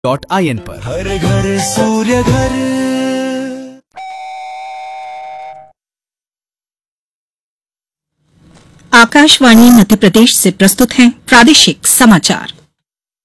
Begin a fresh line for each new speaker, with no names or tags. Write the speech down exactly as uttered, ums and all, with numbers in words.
Dot I N पर।
हर घर सूर्य घर।
आकाशवाणी मध्य प्रदेश से प्रस्तुत हैं प्रादेशिक समाचार।